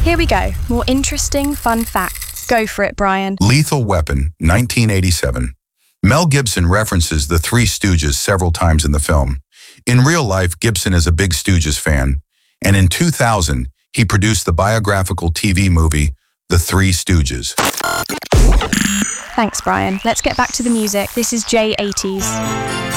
Here we go. More interesting, fun facts. Go for it, Brian. Lethal Weapon, 1987. Mel Gibson references the Three Stooges several times in the film. In real life, Gibson is a big Stooges fan, and in 2000, he produced the biographical TV movie, The Three Stooges. Thanks, Brian. Let's get back to the music. This is J80s.